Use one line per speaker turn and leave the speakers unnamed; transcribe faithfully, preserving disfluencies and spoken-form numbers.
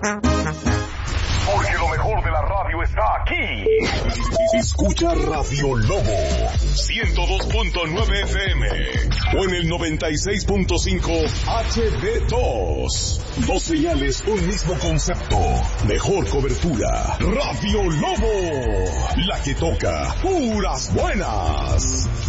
Porque lo mejor de la radio está aquí. Escucha Radio Lobo ciento dos punto nueve F M o en el noventa y seis punto cinco H D dos. Dos señales, un mismo concepto. Mejor cobertura. Radio Lobo, la que toca puras buenas.